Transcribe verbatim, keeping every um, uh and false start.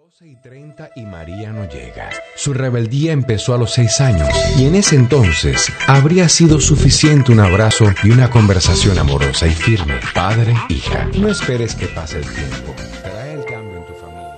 doce y treinta y María no llega. Su rebeldía empezó a los seis años y en ese entonces habría sido suficiente un abrazo y una conversación amorosa y firme. Padre, hija, no esperes que pase el tiempo.